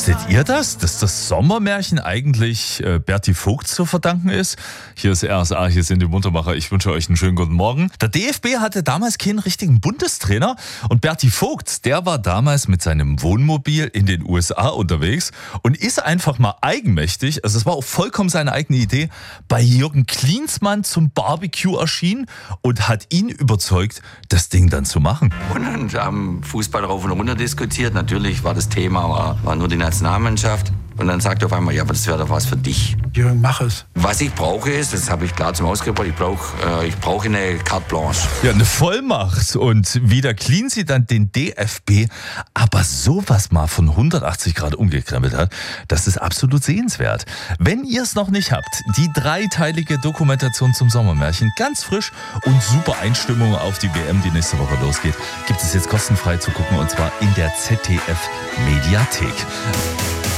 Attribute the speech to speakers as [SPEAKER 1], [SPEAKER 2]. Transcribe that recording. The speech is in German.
[SPEAKER 1] Wusstet ihr das? Dass das Sommermärchen eigentlich Berti Vogt zu verdanken ist? Hier ist RSA, hier sind die Muntermacher. Ich wünsche euch einen schönen guten Morgen. Der DFB hatte damals keinen richtigen Bundestrainer und Berti Vogt, der war damals mit seinem Wohnmobil in den USA unterwegs und ist einfach mal eigenmächtig, also es war auch vollkommen seine eigene Idee, bei Jürgen Klinsmann zum Barbecue erschienen und hat ihn überzeugt, das Ding dann zu machen.
[SPEAKER 2] Und dann haben Fußball rauf und runter diskutiert. Natürlich war das Thema, war nur die Nationalmannschaft. Und dann sagt er auf einmal, ja, aber das wäre doch was für dich.
[SPEAKER 3] Jürgen, mach es.
[SPEAKER 2] Was ich brauche ist, das habe ich klar zum Ausdruck gebracht, ich brauche eine Carte Blanche.
[SPEAKER 1] Ja, eine Vollmacht. Und wie der Cleansy dann den DFB aber sowas mal von 180 Grad umgekrempelt hat, das ist absolut sehenswert. Wenn ihr es noch nicht habt, die dreiteilige Dokumentation zum Sommermärchen, ganz frisch und super Einstimmung auf die WM, die nächste Woche losgeht, gibt es jetzt kostenfrei zu gucken und zwar in der ZDF Mediathek.